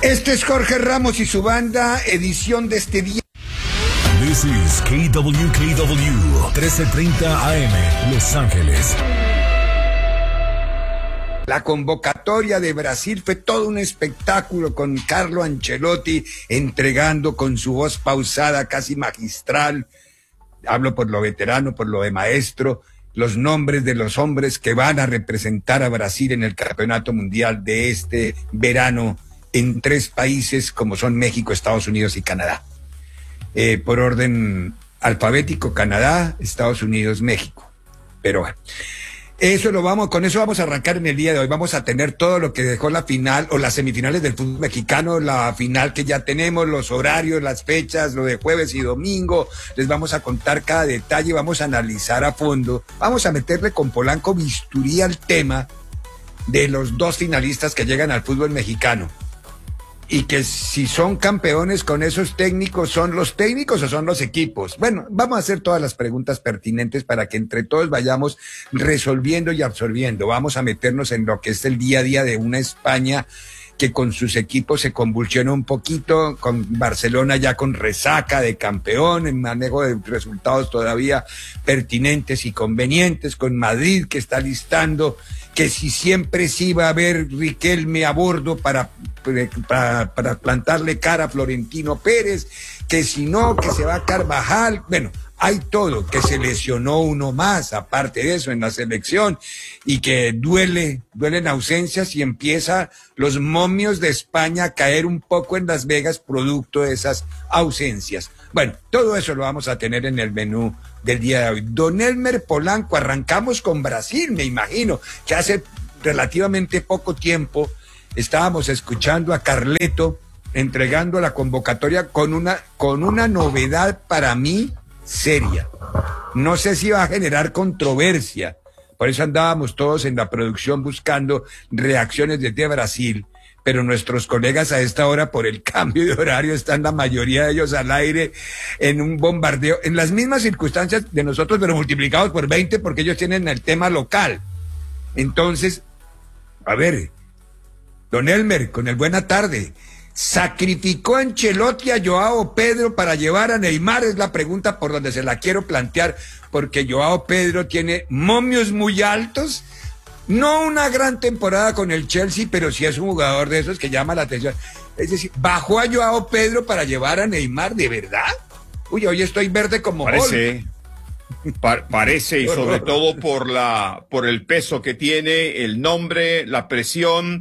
Este es Jorge Ramos y su banda, edición de este día. This is KWKW 1330 AM, Los Ángeles. La convocatoria de Brasil fue todo un espectáculo con Carlo Ancelotti entregando con su voz pausada, casi magistral, hablo por lo veterano, por lo de maestro, los nombres de los hombres que van a representar a Brasil en el Campeonato Mundial de este verano en 3 países como son México, Estados Unidos y Canadá. Por orden alfabético, Canadá, Estados Unidos, México. Pero bueno, con eso vamos a arrancar en el día de hoy. Vamos a tener todo lo que dejó la final o las semifinales del fútbol mexicano, la final que ya tenemos, los horarios, las fechas, lo de jueves y domingo. Les vamos a contar cada detalle, vamos a analizar a fondo. Vamos a meterle con Polanco bisturí al tema de los 2 finalistas que llegan al fútbol mexicano. Y que si son campeones con esos técnicos, ¿son los técnicos o son los equipos? Bueno, vamos a hacer todas las preguntas pertinentes para que entre todos vayamos resolviendo y absorbiendo. Vamos a meternos en lo que es el día a día de una España que con sus equipos se convulsiona un poquito, con Barcelona ya con resaca de campeón, en manejo de resultados todavía pertinentes y convenientes, con Madrid que está listando que si siempre sí va a haber Riquelme a bordo para plantarle cara a Florentino Pérez, que si no, que se va a Carvajal, bueno, hay todo, que se lesionó uno más, aparte de eso, en la selección, y que duelen ausencias y empieza los momios de España a caer un poco en Las Vegas producto de esas ausencias. Bueno, todo eso lo vamos a tener en el menú del día de hoy. Don Elmer Polanco, arrancamos con Brasil, me imagino, que hace relativamente poco tiempo estábamos escuchando a Carleto entregando la convocatoria con una novedad para mí seria. No sé si va a generar controversia, por eso andábamos todos en la producción buscando reacciones desde Brasil, pero nuestros colegas a esta hora, por el cambio de horario, están la mayoría de ellos al aire en un bombardeo, en las mismas circunstancias de nosotros, pero multiplicados por 20, porque ellos tienen el tema local. Entonces, a ver, don Elmer, con el buena tarde, ¿sacrificó Ancelotti a Joao Pedro para llevar a Neymar? Es la pregunta por donde se la quiero plantear, porque Joao Pedro tiene momios muy altos. No una gran temporada con el Chelsea, pero sí es un jugador de esos que llama la atención. Es decir, ¿bajó a Joao Pedro para llevar a Neymar? ¿De verdad? Uy, hoy estoy verde como parece, parece, y sobre todo por el peso que tiene, el nombre, la presión,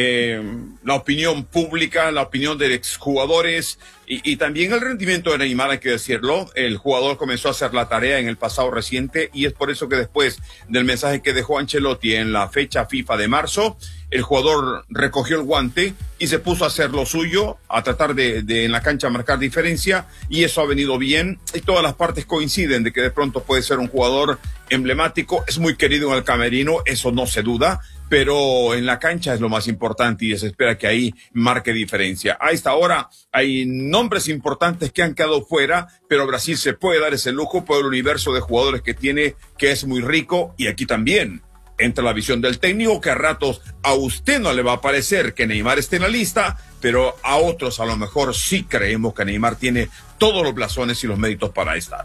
la opinión pública, la opinión de exjugadores y también el rendimiento de Neymar, hay que decirlo. El jugador comenzó a hacer la tarea en el pasado reciente y es por eso que después del mensaje que dejó Ancelotti en la fecha FIFA de marzo, el jugador recogió el guante y se puso a hacer lo suyo, a tratar de en la cancha marcar diferencia, y eso ha venido bien y todas las partes coinciden de que de pronto puede ser un jugador emblemático, es muy querido en el camerino, eso no se duda, pero en la cancha es lo más importante y se espera que ahí marque diferencia. A esta hora hay nombres importantes que han quedado fuera, pero Brasil se puede dar ese lujo por el universo de jugadores que tiene, que es muy rico, y aquí también entra la visión del técnico, que a ratos a usted no le va a parecer que Neymar esté en la lista, pero a otros a lo mejor sí creemos que Neymar tiene todos los blasones y los méritos para estar.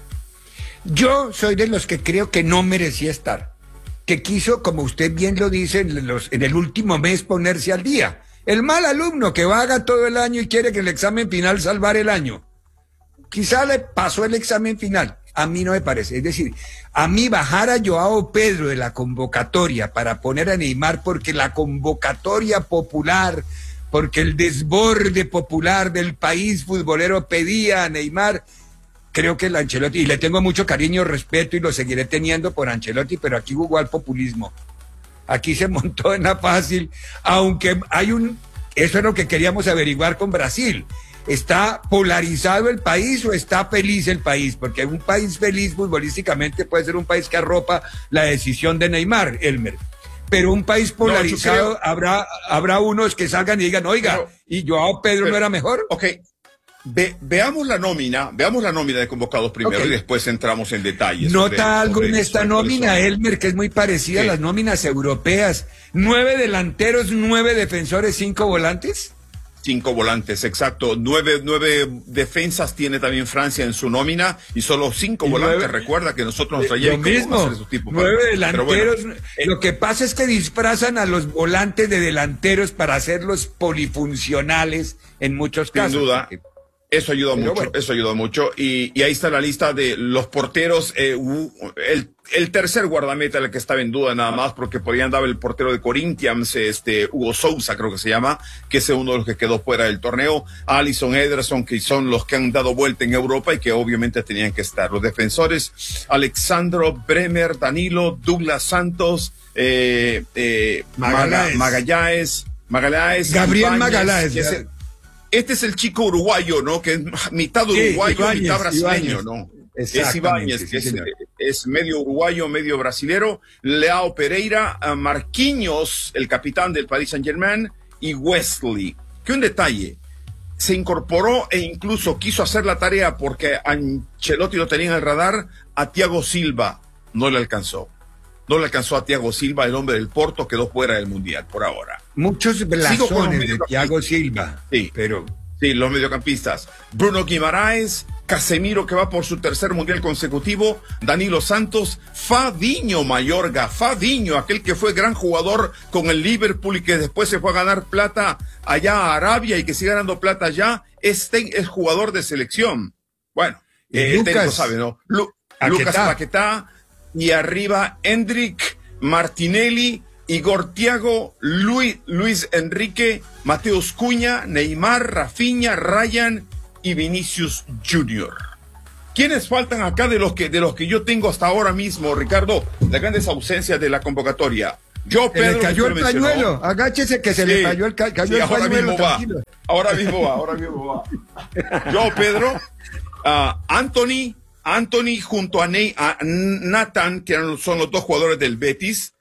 Yo soy de los que creo que no merecía estar, que quiso, como usted bien lo dice, en el último mes ponerse al día. El mal alumno que vaga todo el año y quiere que el examen final salvar el año. Quizá le pasó el examen final. A mí no me parece. Es decir, a mí bajar a Joao Pedro de la convocatoria para poner a Neymar porque la convocatoria popular, porque el desborde popular del país futbolero pedía a Neymar, creo que el Ancelotti, y le tengo mucho cariño, respeto y lo seguiré teniendo por Ancelotti, pero aquí jugó al populismo. Aquí se montó en la fácil, aunque eso es lo que queríamos averiguar con Brasil. ¿Está polarizado el país o está feliz el país? Porque un país feliz futbolísticamente puede ser un país que arropa la decisión de Neymar, Elmer. Pero un país polarizado, habrá unos que salgan y digan, oiga, ¿y Joao Pedro no era mejor? Ok, veamos la nómina de convocados primero, y después entramos en detalles. Nota algo en esta nómina, Elmer, que es muy parecida a las nóminas europeas. 9 delanteros, 9 defensores, 5 volantes. 5 volantes, exacto. 9 defensas tiene también Francia en su nómina y solo 5 volantes. 9, recuerda que nosotros nos traíamos lo mismo, esos tipos. 9 delanteros. Bueno, lo que pasa es que disfrazan a los volantes de delanteros para hacerlos polifuncionales en muchos casos. Sin duda. Eso ayuda mucho, bueno. eso ayuda mucho. Y ahí está la lista de los porteros. El tercer guardameta, el que estaba en duda nada más, porque podían dar el portero de Corinthians, Hugo Sousa, creo que se llama, que es uno de los que quedó fuera del torneo. Alisson, Ederson, que son los que han dado vuelta en Europa y que obviamente tenían que estar. Los defensores, Alexandro, Bremer, Danilo, Douglas Santos, Magallanes, Gabriel Ibáñez, Magallanes. Este es el chico uruguayo, ¿no? Que es mitad uruguayo, Ibáñez, mitad brasileño, Ibáñez. ¿no? Es Exactamente, Ibáñez, que sí, es medio uruguayo, medio brasilero. Leao Pereira, Marquinhos, el capitán del Paris Saint-Germain, y Wesley. Que un detalle, se incorporó e incluso quiso hacer la tarea porque Ancelotti lo tenía en el radar, a Thiago Silva. No le alcanzó. No le alcanzó a Thiago Silva, el hombre del Porto, quedó fuera del Mundial por ahora. Muchos blasones de Thiago Silva. Sí, pero sí, los mediocampistas. Bruno Guimaraes, Casemiro, que va por su tercer Mundial consecutivo, Danilo Santos, Fabinho Mayorga, Fabinho, aquel que fue gran jugador con el Liverpool y que después se fue a ganar plata allá a Arabia y que sigue ganando plata allá, es jugador de selección. Bueno, el técnico sabe, ¿no? Lucas Paquetá, y arriba Endrick, Martinelli, Igor Thiago, Luis Enrique, Mateus Cunha, Neymar, Rafinha, Ryan y Vinicius Junior. ¿Quiénes faltan acá de los que yo tengo hasta ahora mismo, Ricardo? Las grandes ausencias de la convocatoria. Joao Pedro. Se le cayó el pañuelo. Agáchese que se le cayó el pañuelo. Ahora mismo va. Joao Pedro, Anthony junto a Nathan, que son los dos jugadores del Betis.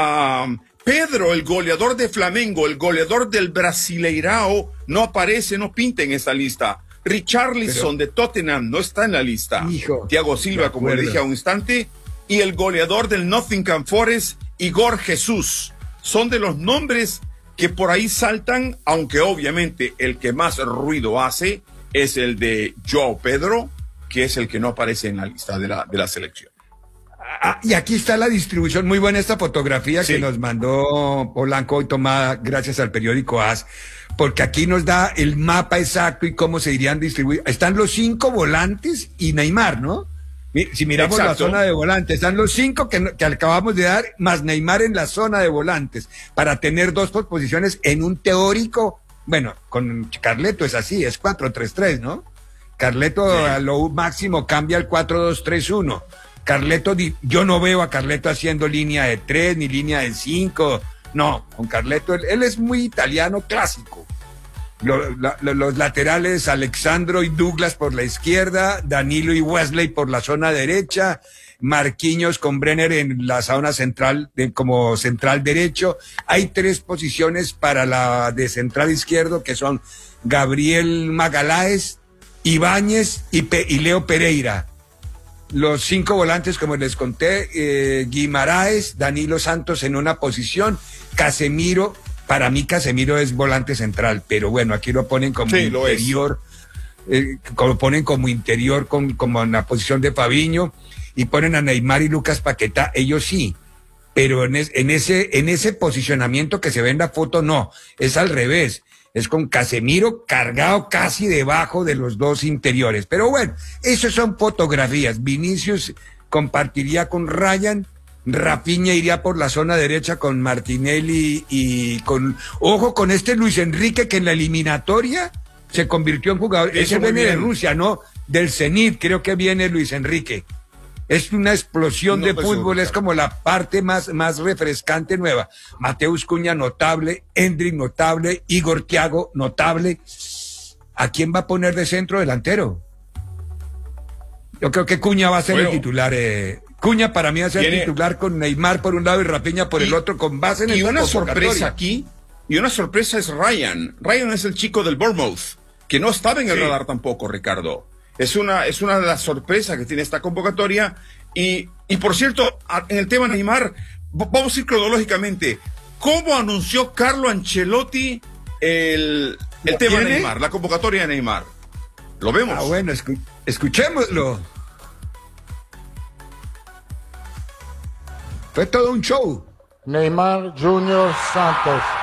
Pedro, el goleador de Flamengo, el goleador del Brasileirao, no aparece, no pinta en esta lista. Richarlison de Tottenham no está en la lista. Thiago Silva, como le dije a un instante, y el goleador del Nottingham Forest, Igor Jesús. Son de los nombres que por ahí saltan, aunque obviamente el que más ruido hace es el de Joao Pedro, que es el que no aparece en la lista de la selección. Y aquí está la distribución, muy buena esta fotografía que nos mandó Polanco hoy, tomada gracias al periódico AS, porque aquí nos da el mapa exacto y cómo se irían distribuir. Están los 5 volantes y Neymar, ¿no? Si miramos la zona de volantes, están los 5 que acabamos de dar, más Neymar en la zona de volantes, para tener 2 posiciones en un teórico. Bueno, con Carleto es así, es 4-3-3, ¿no? Carleto a lo máximo cambia al 4-2-3-1. Carleto, yo no veo a Carleto haciendo línea de 3 ni línea de 5. No, con Carleto, él es muy italiano clásico. Los laterales, Alexandro y Douglas por la izquierda, Danilo y Wesley por la zona derecha, Marquinhos con Brenner en la zona central, como central derecho. Hay 3 posiciones para la de central izquierdo, que son Gabriel Magallanes, Ibáñez y Leo Pereira. Los 5 volantes, como les conté, Guimaraes, Danilo Santos en una posición, Casemiro, para mí Casemiro es volante central, pero bueno, aquí lo ponen como interior, lo ponen como interior, como en la posición de Fabinho, y ponen a Neymar y Lucas Paquetá, ellos sí, pero en ese posicionamiento que se ve en la foto no, es al revés. Es con Casemiro cargado casi debajo de los 2 interiores. Pero bueno, esas son fotografías. Vinicius compartiría con Ryan, Rafinha iría por la zona derecha con Martinelli y ojo con este Luis Enrique, que en la eliminatoria se convirtió en jugador. Ese viene de Rusia, ¿no? Del Zenit, creo que viene Luis Enrique. Es una explosión de fútbol, es como la parte más refrescante nueva. Mateus Cunha, notable. Endrick, notable. Igor Thiago, notable. ¿A quién va a poner de centro delantero? Yo creo que Cunha va a ser el titular. Cunha para mí va a ser el titular con Neymar por un lado y Rafinha por el otro, con base en el. Y una sorpresa aquí, y una sorpresa es Ryan. Ryan es el chico del Bournemouth, que no estaba en el radar tampoco, Ricardo. Es una de las sorpresas que tiene esta convocatoria. Y por cierto, en el tema Neymar, vamos a ir cronológicamente. ¿Cómo anunció Carlo Ancelotti El tema de ¿Tiene? Neymar, la convocatoria de Neymar. ¿Lo vemos? Ah, bueno, escuchémoslo. Fue todo un show. Neymar Junior Santos.